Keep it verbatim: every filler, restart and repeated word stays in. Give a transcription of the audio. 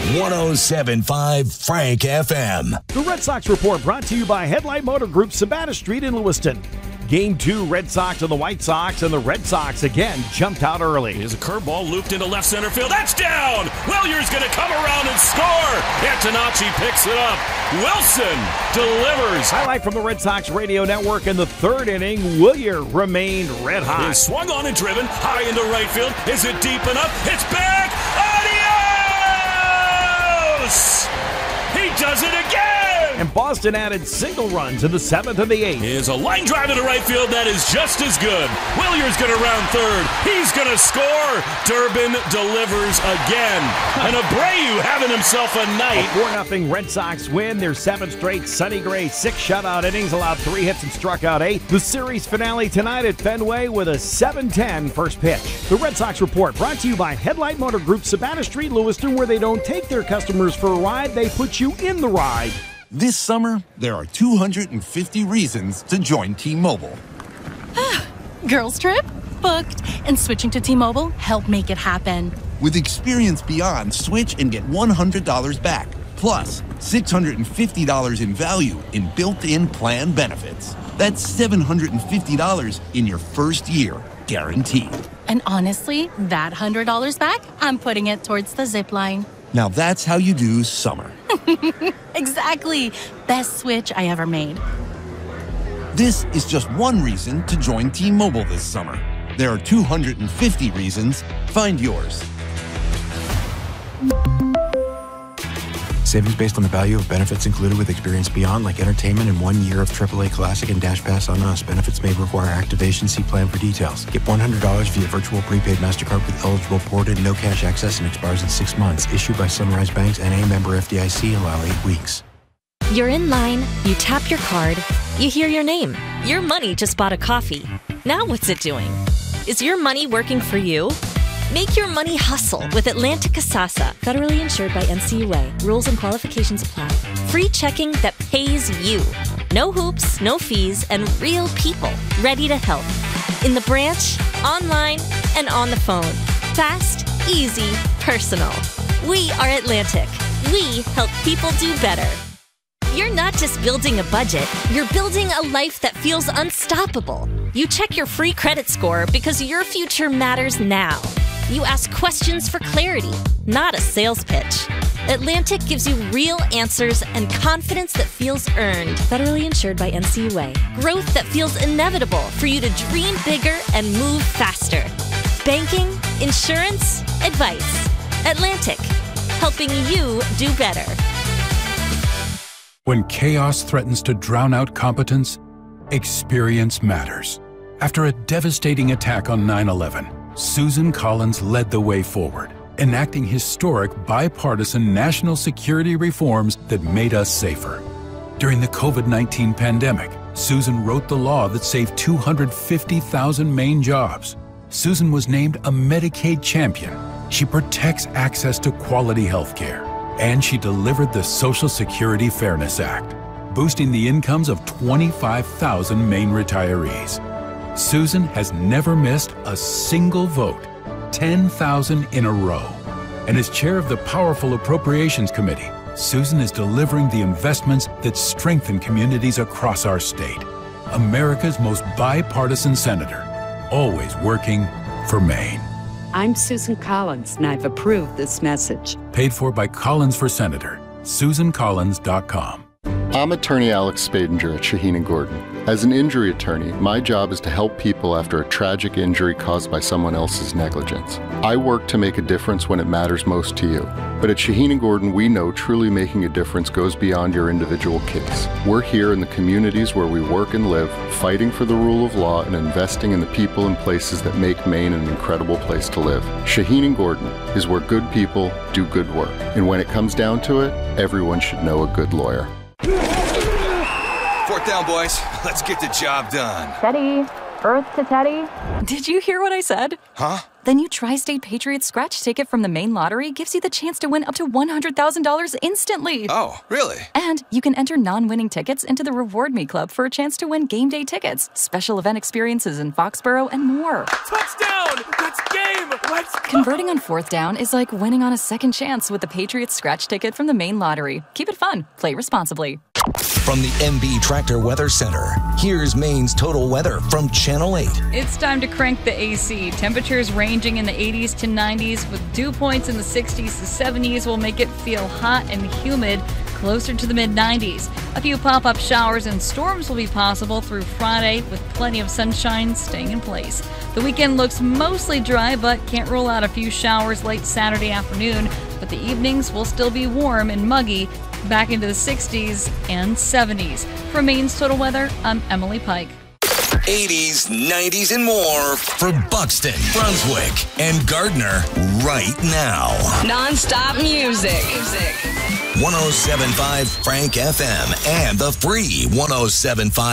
one oh seven point five Frank F M. The Red Sox Report brought to you by Headlight Motor Group, Sabata Street in Lewiston. Game two, Red Sox and the White Sox, and the Red Sox again jumped out early. Here's a curveball looped into left center field. That's down! Willier's going to come around and score! Antonacci picks it up. Wilson delivers. Highlight from the Red Sox radio network in the third inning. Willier remained red hot. He's swung on and driven high into right field. Is it deep enough? It's back! Adios! He does it again! And Boston added single runs in the seventh and the eighth. Here's a line drive into right field that is just as good. Willier's going to round third. He's going to score. Durbin delivers again. And Abreu having himself a night. A four nothing Red Sox win their seventh straight. Sonny Gray, six shutout innings, allowed three hits and struck out eight. The series finale tonight at Fenway with a seven ten first pitch. The Red Sox Report brought to you by Headlight Motor Group, Sabata Street, Lewiston, where they don't take their customers for a ride, they put you in the ride. This summer, there are two hundred fifty reasons to join T-Mobile. Girls trip? Booked. And switching to T-Mobile helped make it happen. With Experience Beyond, switch and get one hundred dollars back. Plus, six hundred fifty dollars in value in built-in plan benefits. That's seven hundred fifty dollars in your first year, guaranteed. And honestly, that one hundred dollars back, I'm putting it towards the zip line. Now that's how you do summer. Exactly. Best switch I ever made. This is just one reason to join T-Mobile this summer. There are two hundred fifty reasons. Find yours. Savings based on the value of benefits included with Experience Beyond, like entertainment and one year of triple A Classic and Dash Pass on us. Benefits may require activation. See plan for details. Get one hundred dollars via virtual prepaid MasterCard with eligible ported, no cash access, and expires in six months. Issued by Sunrise Banks, N A member F D I C. Allow eight weeks. You're in line, you tap your card, you hear your name. Your money just bought a coffee. Now what's it doing? Is your money working for you? Make your money hustle with Atlantic Kasasa. Federally insured by N C U A. Rules and qualifications apply. Free checking that pays you. No hoops, no fees, and real people ready to help. In the branch, online, and on the phone. Fast, easy, personal. We are Atlantic. We help people do better. You're not just building a budget, you're building a life that feels unstoppable. You check your free credit score because your future matters now. You ask questions for clarity, not a sales pitch. Atlantic gives you real answers and confidence that feels earned. Federally insured by N C U A. Growth that feels inevitable for you to dream bigger and move faster. Banking, insurance, advice. Atlantic, helping you do better. When chaos threatens to drown out competence, experience matters. After a devastating attack on nine eleven, Susan Collins led the way forward, enacting historic bipartisan national security reforms that made us safer. During the COVID nineteen pandemic, Susan wrote the law that saved two hundred fifty thousand Maine jobs. Susan was named a Medicaid champion. She protects access to quality health care. And she delivered the Social Security Fairness Act, boosting the incomes of twenty-five thousand Maine retirees. Susan has never missed a single vote, ten thousand in a row. And as chair of the powerful Appropriations Committee, Susan is delivering the investments that strengthen communities across our state. America's most bipartisan senator, always working for Maine. I'm Susan Collins, and I've approved this message. Paid for by Collins for Senator. Susan Collins dot com. I'm attorney Alex Spadinger at Shaheen and Gordon. As an injury attorney, my job is to help people after a tragic injury caused by someone else's negligence. I work to make a difference when it matters most to you. But at Shaheen and Gordon, we know truly making a difference goes beyond your individual case. We're here in the communities where we work and live, fighting for the rule of law and investing in the people and places that make Maine an incredible place to live. Shaheen and Gordon is where good people do good work. And when it comes down to it, everyone should know a good lawyer. Fourth down, boys. Let's get the job done. Teddy. Earth to Teddy. Did you hear what I said? Huh? The new Tri-State Patriots scratch ticket from the Maine Lottery gives you the chance to win up to one hundred thousand dollars instantly. Oh, really? And you can enter non-winning tickets into the Reward Me Club for a chance to win game day tickets, special event experiences in Foxborough, and more. Touchdown! That's game! what? Converting on fourth down is like winning on a second chance with the Patriots scratch ticket from the Maine Lottery. Keep it fun. Play responsibly. From the M B Tractor Weather Center, here's Maine's total weather from Channel eight. It's time to crank the A C. Temperatures ranging in the eighties to nineties with dew points in the sixties to seventies will make it feel hot and humid, closer to the mid nineties. A few pop-up showers and storms will be possible through Friday with plenty of sunshine staying in place. The weekend looks mostly dry, but can't rule out a few showers late Saturday afternoon. But the evenings will still be warm and muggy, back into the sixties and seventies. For Maine's Total Weather, I'm Emily Pike. eighties, nineties, and more for Buxton, Brunswick, and Gardner right now. Non-stop music. one oh seven point five Frank F M and the free one oh seven point five